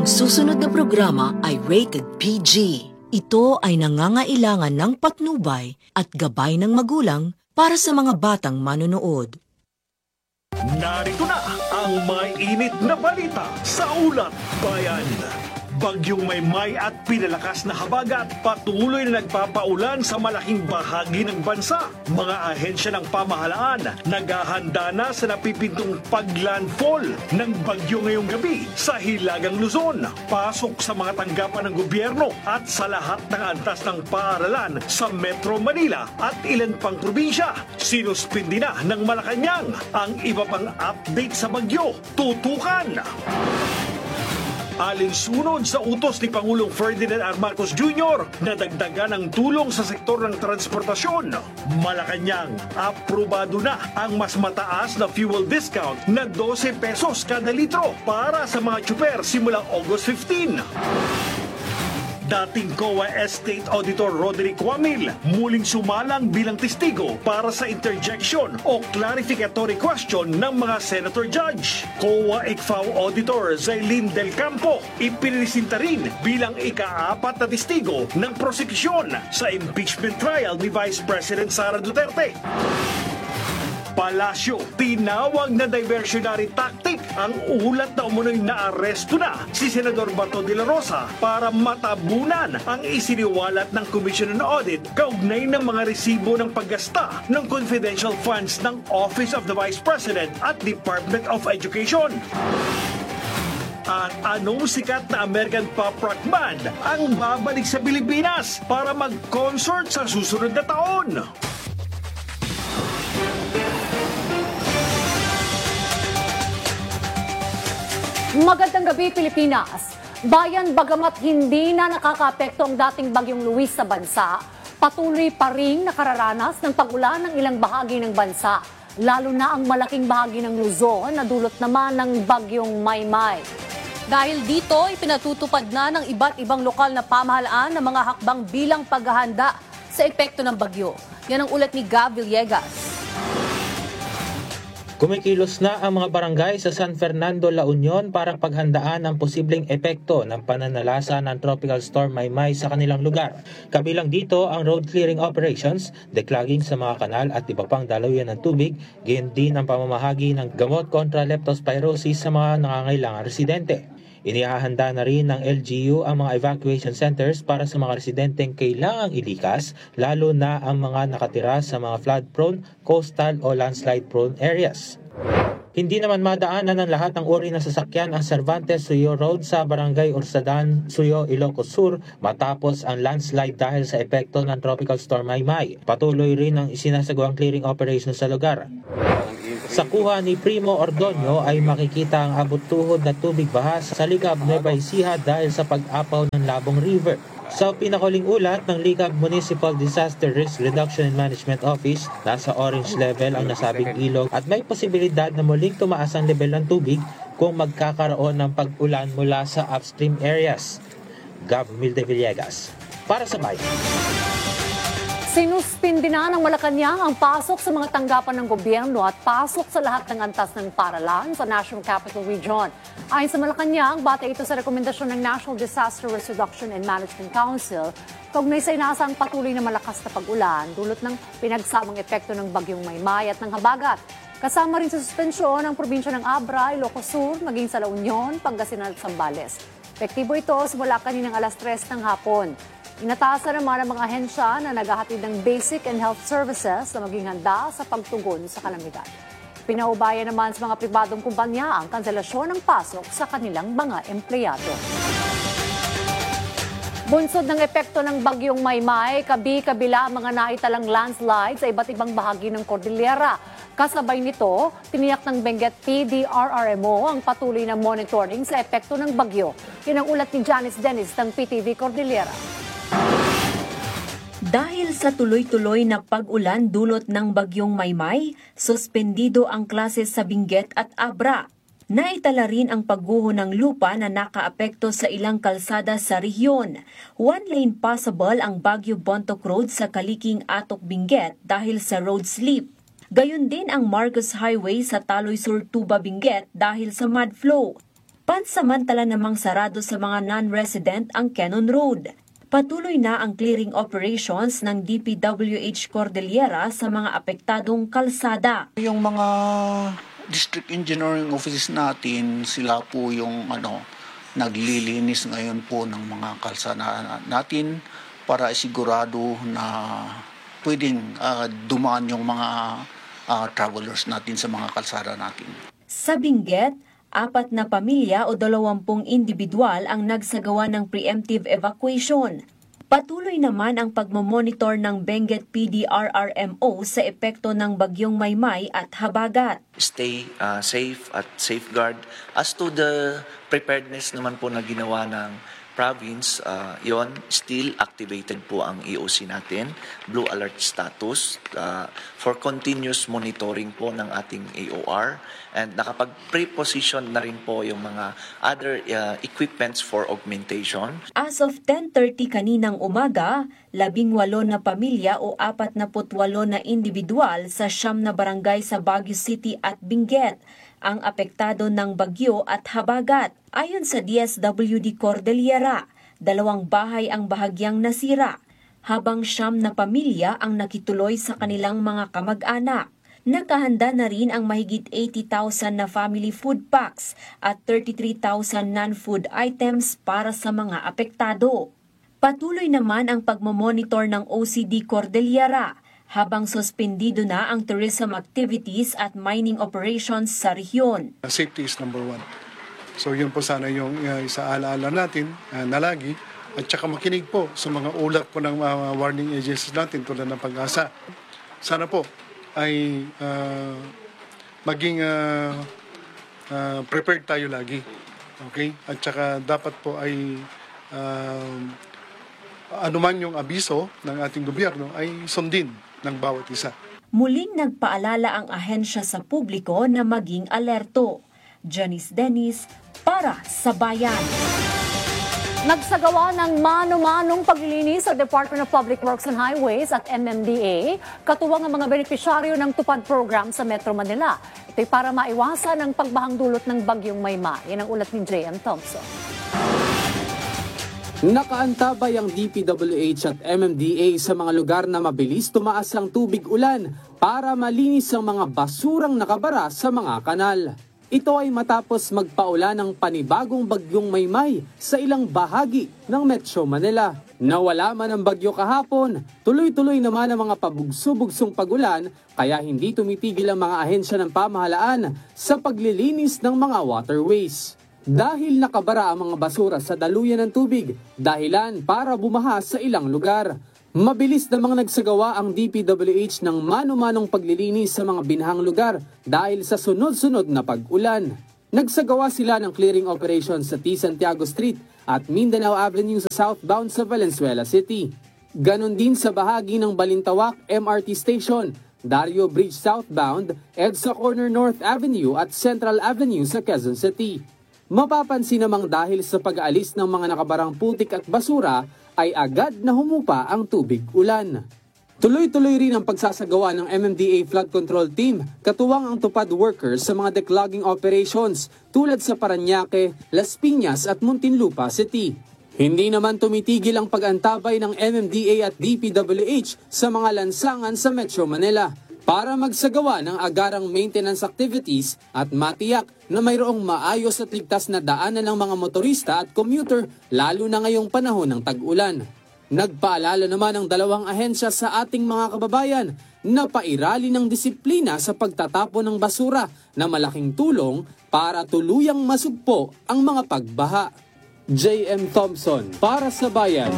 susunod na programa ay rated PG. Ito ay nangangailangan ng patnubay at gabay ng magulang para sa mga batang manonood. Narito na ang mainit na balita sa Ulat Bayan. Bagyong Maymay at pinalakas na habagat patuloy na nagpapaulan sa malaking bahagi ng bansa. Mga ahensya ng pamahalaan naghahanda na sa napipintong paglandfall ng bagyo ngayong gabi sa Hilagang Luzon. Pasok sa mga tanggapan ng gobyerno at sa lahat ng antas ng paaralan sa Metro Manila at ilan pang probinsya. Sinuspindi na ng Malacanang ang iba pang update sa bagyo. Tutukan! Alinsunod sa utos ni Pangulong Ferdinand R. Marcos Jr. na dagdagan ang tulong sa sektor ng transportasyon. Malacanang, aprobado na ang mas mataas na fuel discount na 12 pesos kada litro para sa mga tsuper simula August 15. Dating COA State Auditor Roderick Wamil muling sumalang bilang testigo para sa interjection o clarificatory question ng mga Senator Judge. COA ICFAO Auditor Zailin Del Campo ipinisinta rin bilang ika-4 na testigo ng prosekusyon sa impeachment trial ni Vice President Sara Duterte. Palasyo, tinawag na diversionary tactic ang ulat na umunoy na aresto na si Senador Bato de la Rosa para matabunan ang isiniwalat ng Commission on Audit kaugnay ng mga resibo ng paggasta ng confidential funds ng Office of the Vice President at Department of Education. At anong sikat na American pop rock band ang babalik sa Pilipinas para mag-concert sa susunod na taon? Magandang gabi, Pilipinas. Bayan, bagamat hindi na nakakaapekto ang dating bagyong Luis sa bansa, patuloy pa rin nakararanas ng pag-ulan ng ilang bahagi ng bansa, lalo na ang malaking bahagi ng Luzon na dulot naman ng bagyong Maymay. Dahil dito, ipinatutupad na ng iba't ibang lokal na pamahalaan ng mga hakbang bilang paghahanda sa epekto ng bagyo. Yan ang ulat ni Gab Villegas. Kumikilos na ang mga barangay sa San Fernando, La Union para paghandaan ang posibleng epekto ng pananalasa ng Tropical Storm Maymay sa kanilang lugar. Kabilang dito ang road clearing operations, declogging sa mga kanal at iba pang daluyan ng tubig, gayon din ang pamamahagi ng gamot kontra leptospirosis sa mga nangangailangang residente. Inihahanda na rin ng LGU ang mga evacuation centers para sa mga residenteng kailangang ilikas, lalo na ang mga nakatira sa mga flood-prone, coastal o landslide-prone areas. Hindi naman madaanan ng lahat ng uri ng sasakyan ang Cervantes Suyo Road sa Barangay Ursadan, Suyo, Ilocos Sur matapos ang landslide dahil sa epekto ng Tropical Storm Maymay. Patuloy rin ang isinasagawang clearing operation sa lugar. Sa kuha ni Primo Ordonio ay makikita ang abot-tuhod na tubig baha sa Likab, Nueva Ecija dahil sa pag-apaw ng Labong River. Sa pinakuling ulat ng Likab Municipal Disaster Risk Reduction and Management Office, nasa orange level ang nasabing ilog at may posibilidad na muling tumaas ang level ng tubig kung magkakaroon ng pag-ulan mula sa upstream areas. Gab Milde Villegas, para sa Bayan. Sinuspindi na ng Malacanang ang pasok sa mga tanggapan ng gobyerno at pasok sa lahat ng antas ng paaralan sa National Capital Region. Ayon sa Malacanang, batay ito sa rekomendasyon ng National Disaster Risk Reduction and Management Council, kaugnay sa inaasang patuloy na malakas na pag-ulan dulot ng pinagsamang epekto ng bagyong Maymay at ng habagat. Kasama rin sa suspensyon ang probinsya ng Abra, Ilocos Sur, maging sa La Union, Pangasinan at Zambales. Epektibo ito simula kaninang alas 3 ng hapon. Inatasan naman ang mga ahensya na naghahatid ng basic and health services na maging handa sa pagtugon sa kalamidad. Pinaubaya naman sa mga pribadong kumpanya ang kanselasyon ng pasok sa kanilang mga empleyado. Bunsod ng epekto ng bagyong Maymay, kabi-kabila ang mga naitalang landslide sa iba't ibang bahagi ng Cordillera. Kasabay nito, tiniyak ng Benguet PDRRMO ang patuloy na monitoring sa epekto ng bagyo. Yan ang ulat ni Janice Dennis ng PTV Cordillera. Dahil sa tuloy-tuloy na pag-ulan dulot ng bagyong Maymay, suspendido ang klase sa Benguet at Abra. Naitala rin ang pagguho ng lupa na nakaapekto sa ilang kalsada sa rehiyon. One-lane possible ang Baguio Bontoc Road sa Kaliking Atok Benguet dahil sa road slip. Gayon din ang Marcos Highway sa Taloy Sur Tuba Benguet dahil sa mud flow. Pansamantala namang sarado sa mga non-resident ang Cannon Road. Patuloy na ang clearing operations ng DPWH Cordillera sa mga apektadong kalsada. Yung mga district engineering offices natin, sila po yung naglilinis ngayon po ng mga kalsada natin para isigurado na pwedeng dumaan yung mga travelers natin sa mga kalsada natin. Sa Benguet, 4 na pamilya o 20 individual ang nagsagawa ng preemptive evacuation. Patuloy naman ang pagmamonitor ng Benguet PDRRMO sa epekto ng bagyong Maymay at Habagat. Stay safe at safeguard. As to the preparedness naman po na ginawa ng province, yon still activated po ang EOC natin, blue alert status for continuous monitoring po ng ating AOR, and nakapag-pre-position na rin po yung mga other equipments for augmentation. As of 10:30 kaninang umaga, 18 na pamilya o 48 na individual sa 9 na barangay sa Baguio City at Benguet ang apektado ng bagyo at habagat. Ayon sa DSWD Cordillera, 2 bahay ang bahagyang nasira, habang 9 na pamilya ang nakituloy sa kanilang mga kamag-anak. Nakahanda na rin ang mahigit 80,000 na family food packs at 33,000 non-food items para sa mga apektado. Patuloy naman ang pagmamonitor ng OCD Cordillera, habang suspendido na ang tourism activities at mining operations sa rehiyon. Safety is number 1. So yun po sana yung isa alaala natin na lagi, at saka makinig po sa mga ulat po ng warning agencies natin tulad ng Pag-asa. Sana po ay maging prepared tayo lagi. Okay? At saka dapat po ay anuman yung abiso ng ating gobyerno ay sundin ng bawat isa. Muling nagpaalala ang ahensya sa publiko na maging alerto. Janice Dennis para sa Bayan. Nagsagawa ng mano-manong paglilinis sa Department of Public Works and Highways at MMDA, katuwang ang mga benepisyaryo ng Tupad Program sa Metro Manila. Ito'y para maiwasan ang pagbahang dulot ng bagyong Maymay. Yan ang ulat ni J.M. Thompson. Nakaantabay ang DPWH at MMDA sa mga lugar na mabilis tumaas ang tubig ulan para malinis ang mga basurang nakabara sa mga kanal. Ito ay matapos magpaulan ng panibagong bagyong Maymay sa ilang bahagi ng Metro Manila. Nawala man ang bagyo kahapon, tuloy-tuloy naman ang mga pabugso-bugsong pagulan kaya hindi tumitigil ang mga ahensya ng pamahalaan sa paglilinis ng mga waterways. Dahil nakabara ang mga basura sa daluyan ng tubig, dahilan para bumaha sa ilang lugar. Mabilis namang nagsagawa ang DPWH ng mano-manong paglilinis sa mga binahang lugar dahil sa sunod-sunod na pag-ulan. Nagsagawa sila ng clearing operations sa T. Santiago Street at Mindanao Avenue sa southbound sa Valenzuela City. Ganon din sa bahagi ng Balintawak MRT Station, Dario Bridge southbound, EDSA Corner North Avenue at Central Avenue sa Quezon City. Mapapansin namang dahil sa pag-aalis ng mga nakabarang putik at basura ay agad na humupa ang tubig ulan. Tuloy-tuloy rin ang pagsasagawa ng MMDA Flood Control Team, katuwang ang tupad workers sa mga declogging operations tulad sa Parañaque, Las Piñas at Muntinlupa City. Hindi naman tumitigil ang pag-antabay ng MMDA at DPWH sa mga lansangan sa Metro Manila para magsagawa ng agarang maintenance activities at matiyak na mayroong maayos at ligtas na daanan ng mga motorista at commuter lalo na ngayong panahon ng tag-ulan. Nagpaalala naman ang 2 ahensya sa ating mga kababayan na pairali ng disiplina sa pagtatapon ng basura na malaking tulong para tuluyang masugpo ang mga pagbaha. J.M. Thompson para sa Bayan.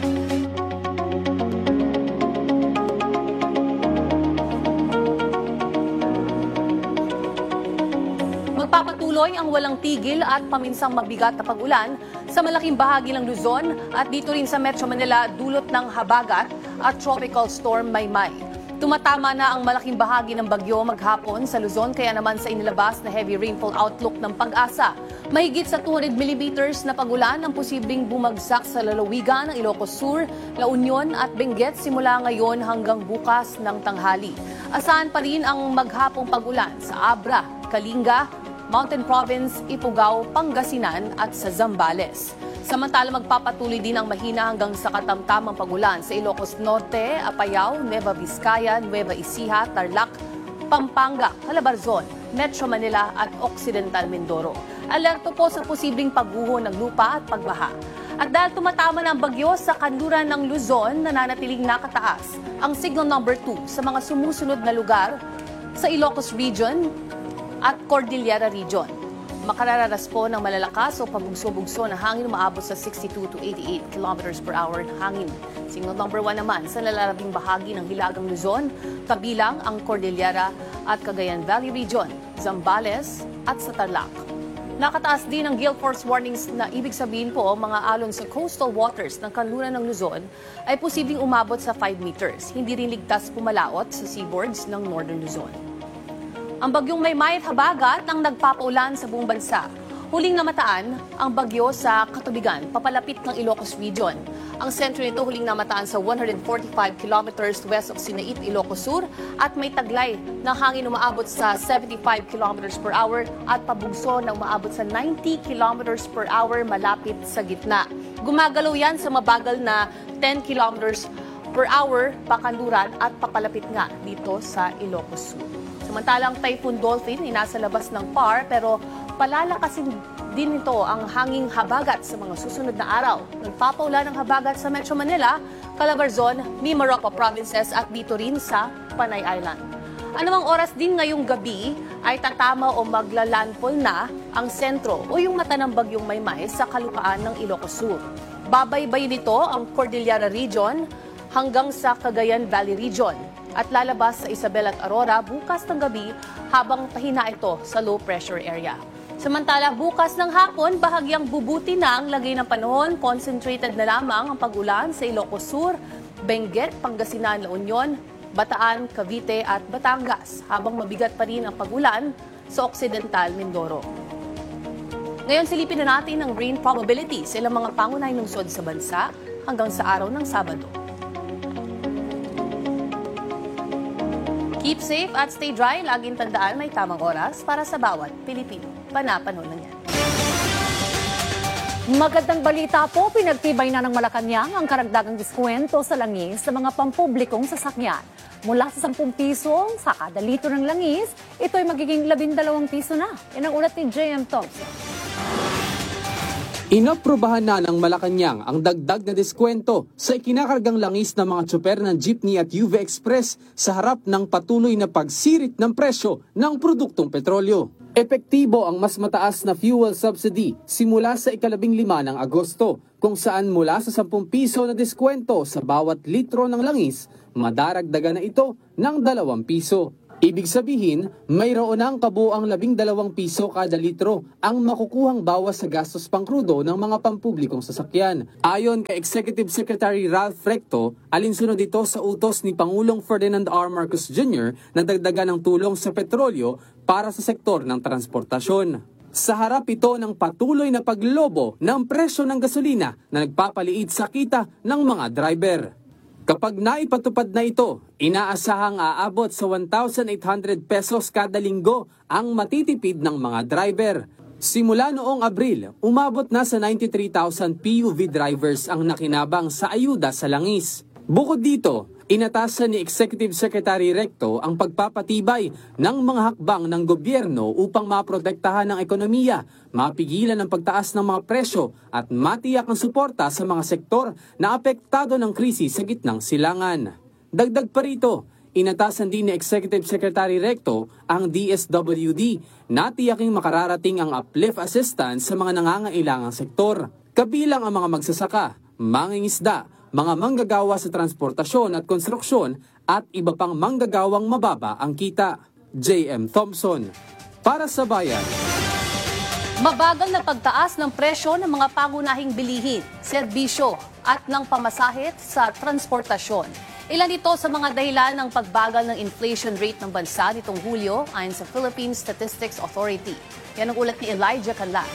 Magpapatuloy ang walang tigil at paminsang mabigat na pag-ulan sa malaking bahagi ng Luzon at dito rin sa Metro Manila dulot ng habagat at tropical storm Maymay. Tumatama na ang malaking bahagi ng bagyo maghapon sa Luzon kaya naman sa inilabas na heavy rainfall outlook ng Pag-asa. Mahigit sa 200 millimeters na pag-ulan ang posibleng bumagsak sa lalawigan ng Ilocos Sur, La Union at Benguet simula ngayon hanggang bukas ng tanghali. Asahan pa rin ang maghapong pag-ulan sa Abra, Kalinga, Mountain Province, Ifugao, Pangasinan at sa Zambales. Samantala magpapatuloy din ang mahina hanggang sa katamtamang pagulan sa Ilocos Norte, Apayao, Nueva Vizcaya, Nueva Ecija, Tarlac, Pampanga, Calabarzon, Metro Manila at Occidental Mindoro. Alerto po sa posibleng pagguho ng lupa at pagbaha. At dahil tumatama ng bagyo sa kanluran ng Luzon, nananatiling nakataas ang signal number 2 sa mga sumusunod na lugar sa Ilocos Region at Cordillera Region. Makararanas po ng malalakas o pabugso-bugso na hangin umaabot sa 62 to 88 kilometers per hour na hangin. Signal number 1 naman sa nalalabing bahagi ng Hilagang Luzon, kabilang ang Cordillera at Cagayan Valley Region, Zambales at sa Tarlac. Nakataas din ang gale force warnings na ibig sabihin po mga alon sa coastal waters ng kanluran ng Luzon ay posibleng umabot sa 5 meters. Hindi rin ligtas pumalaot sa seaboards ng Northern Luzon. Ang bagyong Maymay at Habagat ang nagpapaulan sa buong bansa. Huling namataan ang bagyo sa katubigan, papalapit ng Ilocos Region. Ang sentro nito huling namataan sa 145 kilometers west of Sinait, Ilocos Sur at may taglay ng hangin umaabot sa 75 kilometers per hour at pabugso na umaabot sa 90 kilometers per hour malapit sa gitna. Gumagalaw yan sa mabagal na 10 kilometers per hour pakanluran at papalapit nga dito sa Ilocos Sur. Samantalang Typhoon Dolphin ay nasa labas ng PAR pero palalakasin din ito ang hanging habagat sa mga susunod na araw. Nagpapaulan ng habagat sa Metro Manila, Calabarzon, Mimaropa Provinces at dito rin sa Panay Island. Anumang oras din ngayong gabi ay tatama o maglalandfall na ang sentro o yung mata ng bagyong Maymay sa kalupaan ng Ilocos Sur. Babaybay nito ang Cordillera Region hanggang sa Cagayan Valley Region at lalabas sa Isabel at Aurora bukas ng gabi habang pahina ito sa low pressure area. Samantala, bukas ng hapon, bahagyang bubuti na ang lagay ng panahon. Concentrated na lamang ang pag-ulan sa Ilocos Sur, Benguet, Pangasinan, La Union, Bataan, Cavite at Batangas, habang mabigat pa rin ang pag-ulan sa Occidental Mindoro. Ngayon, silipin na natin ang rain probability sa ilang mga pangunahing lungsod sa bansa hanggang sa araw ng Sabado. Keep safe at stay dry. Laging tandaan may tamang oras para sa bawat Pilipino. Panapanahon lang yan. Magandang balita po, pinagtibay na ng Malacanang ang karagdagang diskwento sa langis sa mga pampublikong sasakyan. Mula sa 10 piso sa kada litro ng langis, ito ay magiging 12 piso na. Yan ang ulat ni J.M. Thompson. Inaprobahan na ng Malacanang ang dagdag na diskwento sa ikinakargang langis ng mga tsoper ng jeepney at UV Express sa harap ng patuloy na pagsirit ng presyo ng produktong petrolyo. Epektibo ang mas mataas na fuel subsidy simula sa 15 ng Agosto, kung saan mula sa 10 piso na diskwento sa bawat litro ng langis, madaragdagan na ito ng 2 piso. Ibig sabihin, mayroon ng kabuang 12 piso kada litro ang makukuhang bawas sa gastos pangkrudo ng mga pampublikong sasakyan. Ayon kay Executive Secretary Ralph Recto, alinsunod ito sa utos ni Pangulong Ferdinand R. Marcos Jr. na dagdagan ng tulong sa petrolyo para sa sektor ng transportasyon. Sa harap ito ng patuloy na paglobo ng presyo ng gasolina na nagpapaliit sa kita ng mga driver. Kapag naipatupad na ito, inaasahang aabot sa 1,800 pesos kada linggo ang matitipid ng mga driver. Simula noong Abril, umabot na sa 93,000 PUV drivers ang nakinabang sa ayuda sa langis. Bukod dito, inatasan ni Executive Secretary Recto ang pagpapatibay ng mga hakbang ng gobyerno upang maprotektahan ang ekonomiya, mapigilan ang pagtaas ng mga presyo at matiyak ang suporta sa mga sektor na apektado ng krisis sa gitnang silangan. Dagdag pa rito, inatasan din ni Executive Secretary Recto ang DSWD na tiyaking makararating ang uplift assistance sa mga nangangailangang sektor, kabilang ang mga magsasaka, mangingisda, mga manggagawa sa transportasyon at konstruksyon at iba pang manggagawang mababa ang kita. J.M. Thompson, para sa Bayan. Mabagal na pagtaas ng presyo ng mga pangunahing bilihin, serbisyo at ng pamasahe sa transportasyon. Ilan ito sa mga dahilan ng pagbagal ng inflation rate ng bansa nitong Hulyo ayon sa Philippine Statistics Authority. Yan ang ulat ni Elijah Canlas.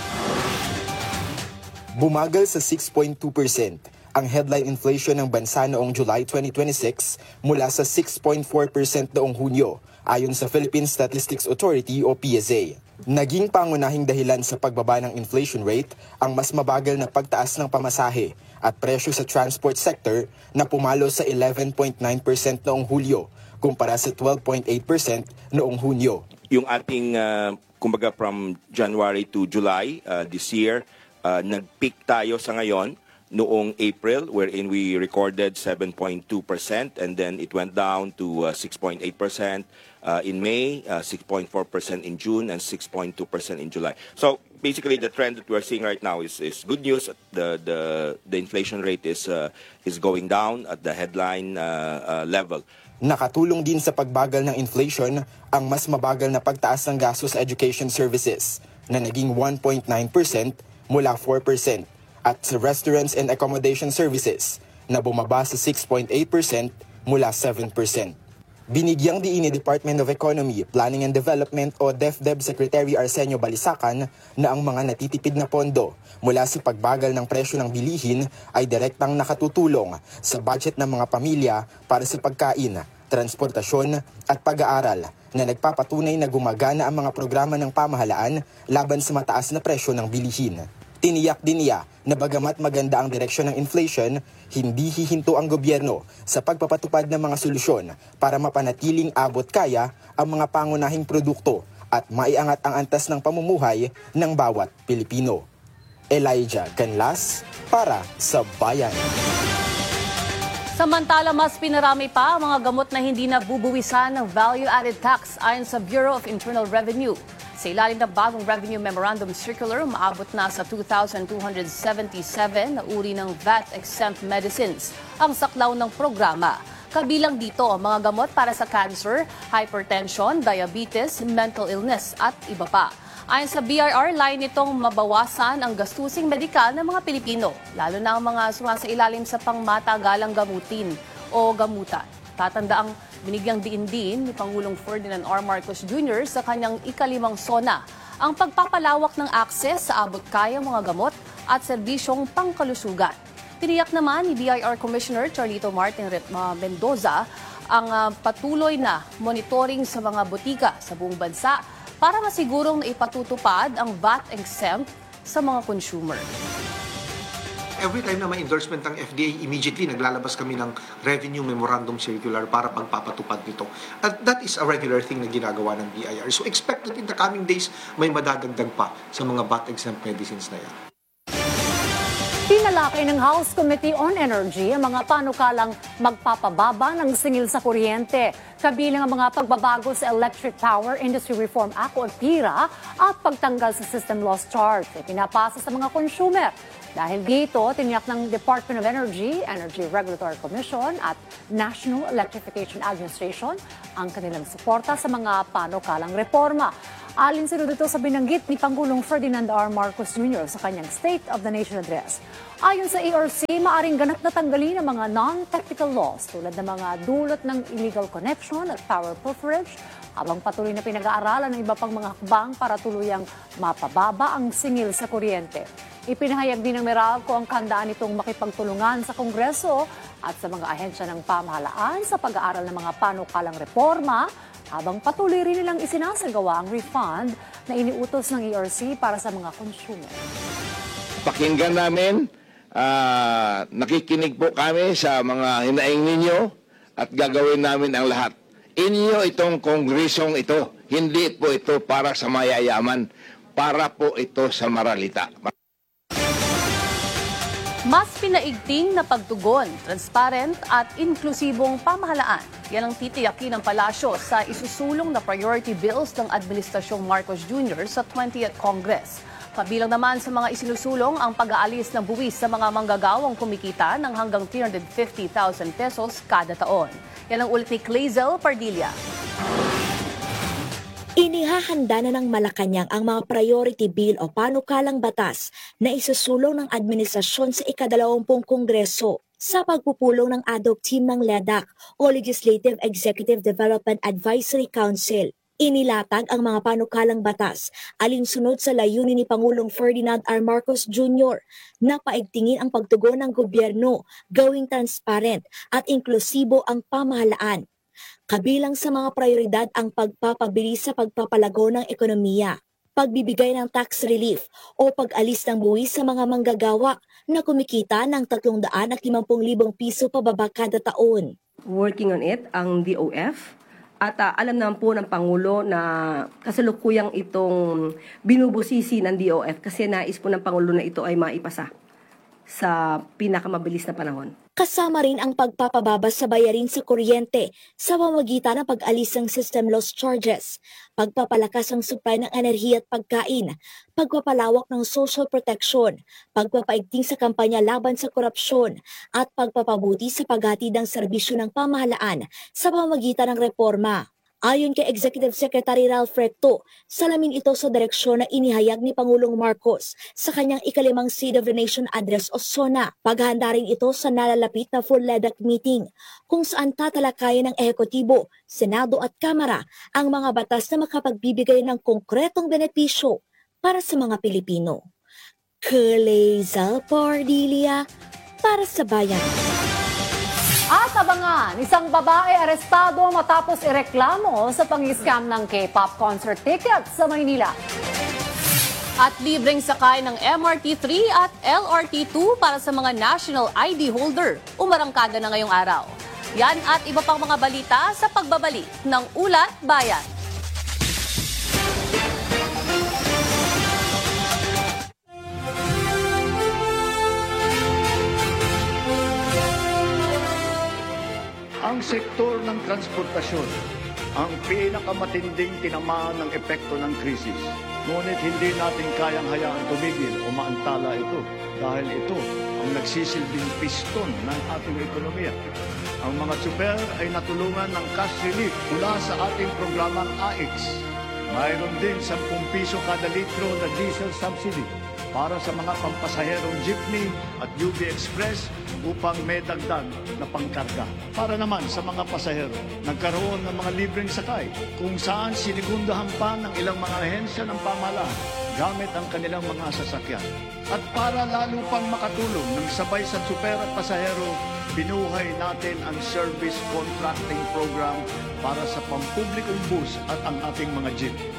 Bumagal sa 6.2%. Ang headline inflation ng bansa noong July 2026 mula sa 6.4% noong Hunyo, ayon sa Philippine Statistics Authority o PSA. Naging pangunahing dahilan sa pagbaba ng inflation rate ang mas mabagal na pagtaas ng pamasahe at presyo sa transport sector na pumalo sa 11.9% noong Hulyo kumpara sa 12.8% noong Hunyo. Yung ating kumbaga from January to July this year, nag-peak tayo sa ngayon noong April wherein we recorded 7.2% and then it went down to 6.8% in May, 6.4% in June and 6.2% in July. So basically the trend that we're seeing right now is good news. The inflation rate is going down at the headline level. Nakatulong din sa pagbagal ng inflation ang mas mabagal na pagtaas ng gastos sa education services na naging 1.9% mula 4% at sa restaurants and accommodation services na bumaba sa 6.8% mula 7%. Binigyang diin ni Department of Economy, Planning and Development o DepEd Secretary Arsenio Balisacan na ang mga natitipid na pondo mula sa pagbagal ng presyo ng bilihin ay direktang nakatutulong sa budget ng mga pamilya para sa pagkain, transportasyon at pag-aaral na nagpapatunay na gumagana ang mga programa ng pamahalaan laban sa mataas na presyo ng bilihin. Tiniyak din niya na bagamat maganda ang direksyon ng inflation, hindi hihinto ang gobyerno sa pagpapatupad ng mga solusyon para mapanatiling abot kaya ang mga pangunahing produkto at maiangat ang antas ng pamumuhay ng bawat Pilipino. Elijah Canlas para sa Bayan. Samantala, mas pinarami pa ang mga gamot na hindi nabubuwisan ng value-added tax ayon sa Bureau of Internal Revenue. Sa ilalim ng bagong Revenue Memorandum Circular, umaabot na sa 2,277 na uri ng VAT-exempt medicines ang saklaw ng programa. Kabilang dito ang mga gamot para sa cancer, hypertension, diabetes, mental illness at iba pa. Ayon sa BIR, layo nitong mabawasan ang gastusing medikal ng mga Pilipino, lalo na ang mga sumasailalim sa pangmatagalang gamutin o gamutan. Tatandaang binigyang diin din ni Pangulong Ferdinand R. Marcos Jr. sa kanyang ikalimang SONA ang pagpapalawak ng akses sa abot-kayang mga gamot at serbisyong pangkalusugan. Tiniyak naman ni BIR Commissioner Charlito Martin Mendoza ang patuloy na monitoring sa mga botika sa buong bansa para masigurong naipatutupad ang VAT-exempt sa mga consumer. Every time na may endorsement ng FDA, immediately naglalabas kami ng Revenue Memorandum Circular para pagpapatupad nito. At that is a regular thing na ginagawa ng BIR. So expect that in the coming days, may madadagdag pa sa mga VAT-exempt medicines na yan. Pinalaki ng House Committee on Energy ang mga panukalang magpapababa ng singil sa kuryente, kabilang ang mga pagbabago sa Electric Power Industry Reform Act o PIRA at pagtanggal sa System Loss Charge na pinapasa sa mga consumer. Dahil dito, tiniyak ng Department of Energy, Energy Regulatory Commission at National Electrification Administration ang kanilang suporta sa mga panukalang reforma. Alinsunod ito sa binanggit ni Pangulong Ferdinand R. Marcos Jr. sa kanyang State of the Nation Address. Ayon sa ERC, maaring ganap na tanggalin ang mga non-technical laws tulad ng mga dulot ng illegal connection at power pilferage, habang patuloy na pinag-aaralan ng iba pang mga hakbang para tuluyang mapababa ang singil sa kuryente. Ipinahayag din ng Meralco ang kandaan nitong makipagtulungan sa Kongreso at sa mga ahensya ng pamahalaan sa pag-aaral ng mga panukalang reforma, habang patuloy rin nilang isinasagawa ang refund na iniutos ng ERC para sa mga consumer. Pakinggan namin, nakikinig po kami sa mga hinaing ninyo at gagawin namin ang lahat. Inyo itong kongresong ito, hindi po ito para sa mayayaman, para po ito sa maralita. Mas pinaigting na pagtugon, transparent at inklusibong pamahalaan. Yan ang titiyakin ng palasyo sa isusulong na priority bills ng Administrasyong Marcos Jr. sa 20th Congress. Kabilang naman sa mga isinusulong ang pag-aalis ng buwis sa mga manggagawang kumikita ng hanggang 350,000 pesos kada taon. Yan ang ulit ni Clazel Pardilla. Inihahanda na ng Malacanang ang mga priority bill o panukalang batas na isusulong ng administrasyon sa ika-20 Kongreso sa pagpupulong ng ad hoc team ng LEDAC o Legislative Executive Development Advisory Council. Inilatag ang mga panukalang batas alinsunod sa layunin ni Pangulong Ferdinand R. Marcos Jr. na paigtingin ang pagtugon ng gobyerno, gawing transparent at inklusibo ang pamahalaan. Kabilang sa mga prioridad ang pagpapabilis sa pagpapalago ng ekonomiya, pagbibigay ng tax relief o pag-alis ng buwis sa mga manggagawa na kumikita ng 350,000 piso pababa kada taon. Working on it ang DOF at alam naman po ng Pangulo na kasalukuyang itong binubusisi ng DOF kasi nais po ng Pangulo na ito ay maipasa sa pinakamabilis na panahon. Kasama rin ang pagpapababa sa bayarin sa kuryente sa pamamagitan ng pag-alis ng system loss charges, pagpapalakas ng supply ng enerhiya at pagkain, pagpapalawak ng social protection, pagpapaigting sa kampanya laban sa korupsyon, at pagpapabuti sa paghatid ng serbisyo ng pamahalaan sa pamamagitan ng reforma. Ayon kay Executive Secretary Ralph Recto, salamin ito sa direksyon na inihayag ni Pangulong Marcos sa kanyang ikalimang State of the Nation Address o SONA. Paghahanda rin ito sa nalalapit na full LEDAC meeting kung saan tatalakayin ng ehekutibo, Senado at Kamara ang mga batas na makapagbibigay ng konkretong benepisyo para sa mga Pilipino. Kaleza Pardilia para sa Bayan. At abangan, isang babae arestado matapos ireklamo sa pang-scam ng K-pop concert tickets sa Maynila. At libreng sakay ng MRT3 at LRT2 para sa mga national ID holder. Umarangkada na ngayong araw. Yan at iba pang mga balita sa pagbabalik ng Ulat Bayan. Ang sektor ng transportasyon ang pinakamatinding tinamaan ng epekto ng krisis. Ngunit hindi natin kayang hayaan tumigil o maantala ito dahil ito ang nagsisilbing piston ng ating ekonomiya. Ang mga super ay natulungan ng cash relief mula sa ating programang AIX. Mayroon din 10 piso kada litro na diesel subsidy para sa mga pampasaherong jeepney at UB Express upang may dagdag na pangkarga. Para naman sa mga pasahero, nagkaroon ng mga libreng sakay kung saan sinigundahan pa ng ilang mga ahensya ng pamahalaan gamit ang kanilang mga sasakyan. At para lalo pang makatulong ng sabay sa super at pasahero, binuhay natin ang service contracting program para sa pampublikong bus at ang ating mga jeep.